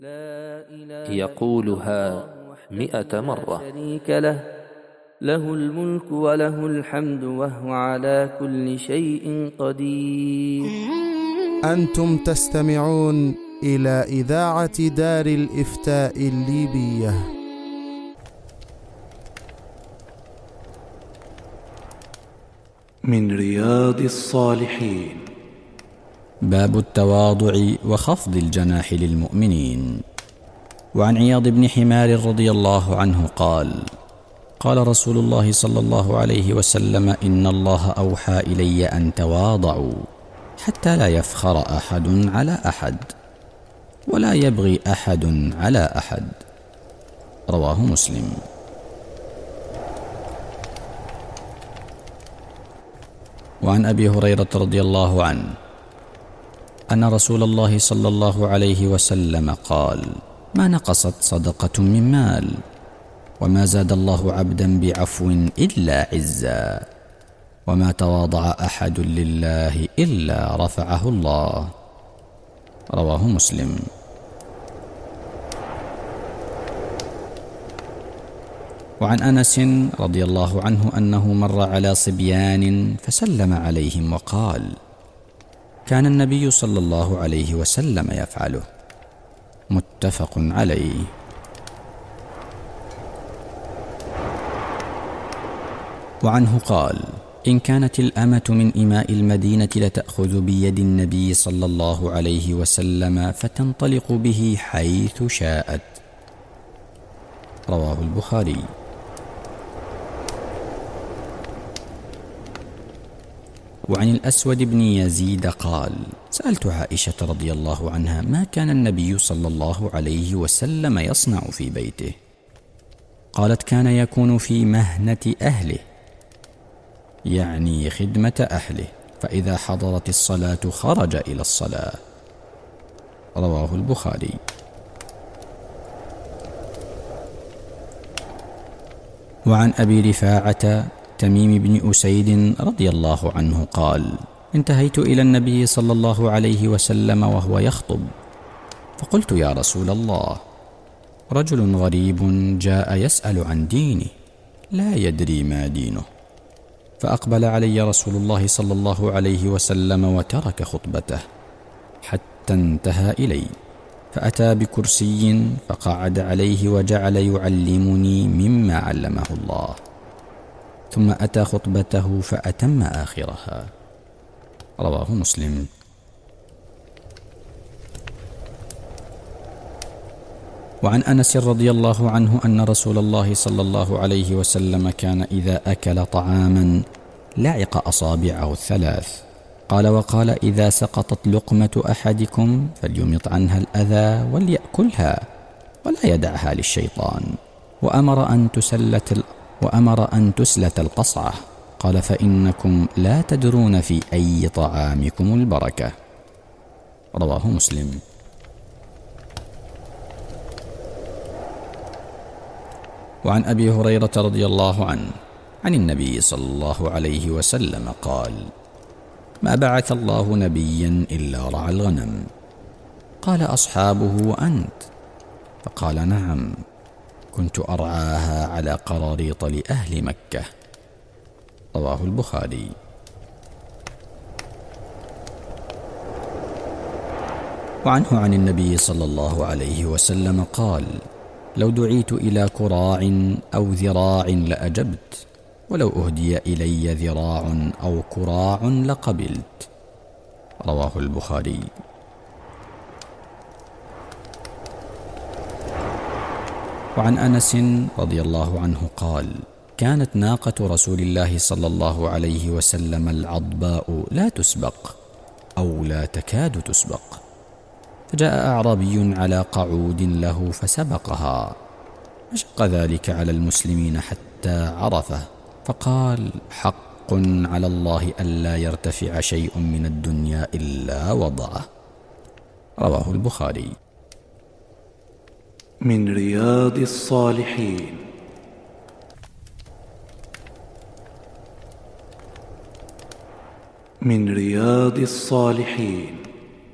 يقولها 100 مرة. شريك له الملك وله الحمد وهو على كل شيء قدير. أنتم تستمعون إلى إذاعة دار الإفتاء الليبية. من رياض الصالحين. باب التواضع وخفض الجناح للمؤمنين. وعن عياض بن حمار رضي الله عنه قال: قال رسول الله صلى الله عليه وسلم: إن الله أوحى إلي أن تواضعوا حتى لا يفخر أحد على أحد ولا يبغي أحد على أحد. رواه مسلم. وعن أبي هريرة رضي الله عنه أن رسول الله صلى الله عليه وسلم قال: ما نقصت صدقة من مال وما زاد الله عبدا بعفو إلا عزا وما تواضع أحد لله إلا رفعه الله. رواه مسلم. وعن أنس رضي الله عنه أنه مر على صبيان فسلم عليهم وقال: كان النبي صلى الله عليه وسلم يفعله. متفق عليه. وعنه قال: إن كانت الأمة من إماء المدينة لتأخذ بيد النبي صلى الله عليه وسلم فتنطلق به حيث شاءت. رواه البخاري. وعن الأسود بن يزيد قال: سألت عائشة رضي الله عنها ما كان النبي صلى الله عليه وسلم يصنع في بيته؟ قالت: كان يكون في مهنة أهله، يعني خدمة أهله، فإذا حضرت الصلاة خرج إلى الصلاة. رواه البخاري. وعن أبي رفاعة تميم بن أسيد رضي الله عنه قال: انتهيت إلى النبي صلى الله عليه وسلم وهو يخطب، فقلت: يا رسول الله، رجل غريب جاء يسأل عن دينه لا يدري ما دينه. فأقبل علي رسول الله صلى الله عليه وسلم وترك خطبته حتى انتهى إلي، فأتى بكرسي فقعد عليه وجعل يعلمني مما علمه الله، ثم أتى خطبته فأتم آخرها. رواه مسلم. وعن أنس رضي الله عنه أن رسول الله صلى الله عليه وسلم كان إذا أكل طعاما لعق أصابعه الثلاث. قال: وقال: إذا سقطت لقمة أحدكم فليمط عنها الأذى وليأكلها ولا يدعها للشيطان. وأمر أن تسلت القصعة. قال: فإنكم لا تدرون في أي طعامكم البركة. رواه مسلم. وعن أبي هريرة رضي الله عنه عن النبي صلى الله عليه وسلم قال: ما بعث الله نبيا إلا رعى الغنم. قال أصحابه: وأنت؟ فقال: نعم، كنت أرعاها على قراريط لأهل مكة. رواه البخاري. وعنه عن النبي صلى الله عليه وسلم قال: لو دعيت إلى كراع أو ذراع لأجبت، ولو أهدي إلي ذراع أو كراع لقبلت. رواه البخاري. وعن أنس رضي الله عنه قال: كانت ناقة رسول الله صلى الله عليه وسلم العضباء لا تسبق أو لا تكاد تسبق، فجاء أعرابي على قعود له فسبقها، فشق ذلك على المسلمين حتى عرفه، فقال: حق على الله ألا يرتفع شيء من الدنيا إلا وضعه. رواه البخاري. من رياض الصالحين. من رياض الصالحين.